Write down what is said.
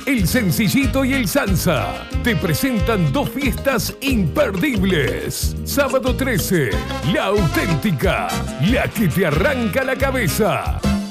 El Sencillito y el Sansa te presentan dos fiestas imperdibles. Sábado 13, La Auténtica, la que te arranca la cabeza.